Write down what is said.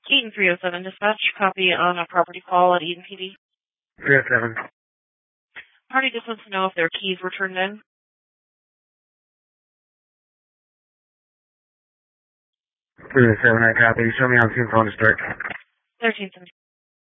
Keaton 307 dispatch, copy on a property call at Eden PD. 307. Party just wants to know if their keys were turned in. 307, I copy. Show me on scene phone to start. 1370.